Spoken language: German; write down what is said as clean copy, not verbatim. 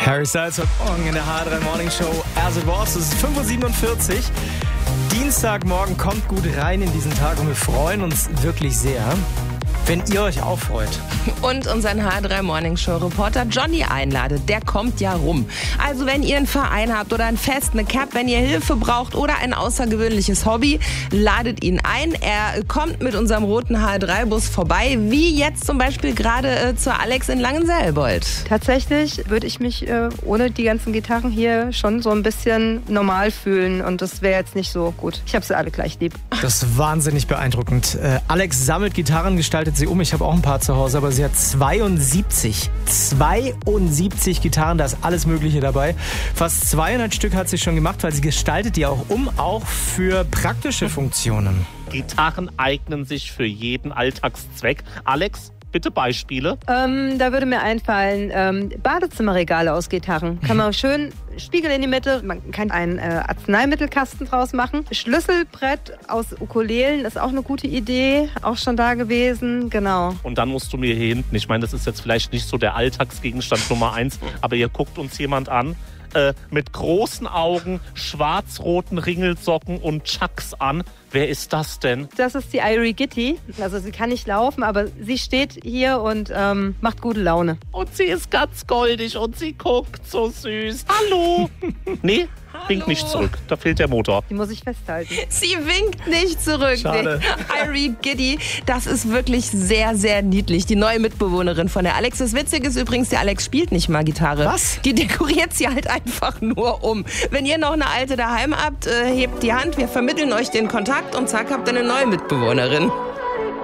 Harry Styles heute Morgen in der H3 Morning Show. As it was, es ist 5:47 Uhr. Dienstagmorgen, kommt gut rein in diesen Tag und wir freuen uns wirklich sehr, wenn ihr euch auch freut. Und unseren H3 Morning Show Reporter Johnny einladet. Der kommt ja rum. Also wenn ihr einen Verein habt oder ein Fest, eine Cap, wenn ihr Hilfe braucht oder ein außergewöhnliches Hobby, ladet ihn ein. Er kommt mit unserem roten H3-Bus vorbei, wie jetzt zum Beispiel gerade zur Alex in Langenselbold. Tatsächlich würde ich mich ohne die ganzen Gitarren hier schon so ein bisschen normal fühlen und das wäre jetzt nicht so gut. Ich habe sie alle gleich lieb. Das ist wahnsinnig beeindruckend. Alex sammelt Gitarren, gestaltet sie um. Ich habe auch ein paar zu Hause, aber sie hat 72 Gitarren, da ist alles Mögliche dabei. Fast 200 Stück hat sie schon gemacht, weil sie gestaltet die auch um, auch für praktische Funktionen. Gitarren eignen sich für jeden Alltagszweck. Alex, bitte Beispiele. Da würde mir einfallen, Badezimmerregale aus Gitarren. Kann man schön Spiegel in die Mitte. Man kann einen Arzneimittelkasten draus machen. Schlüsselbrett aus Ukulelen ist auch eine gute Idee. Auch schon da gewesen, genau. Und dann musst du mir hier hinten, ich meine, das ist jetzt vielleicht nicht so der Alltagsgegenstand Nummer 1, aber hier guckt uns jemand an, mit großen Augen, schwarz-roten Ringelsocken und Chucks an. Wer ist das denn? Das ist die Irie Gitti. Also sie kann nicht laufen, aber sie steht hier und macht gute Laune. Und sie ist ganz goldig und sie guckt so süß. Hallo! Nee, winkt nicht zurück. Da fehlt der Motor. Die muss ich festhalten. Sie winkt nicht zurück. Schade. Irie Gitti, das ist wirklich sehr, sehr niedlich. Die neue Mitbewohnerin von der Alex. Das Witzige ist übrigens, der Alex spielt nicht mal Gitarre. Was? Die dekoriert sie halt einfach nur um. Wenn ihr noch eine alte daheim habt, hebt die Hand. Wir vermitteln euch den Kontakt und zack, habt ihr eine neue Mitbewohnerin.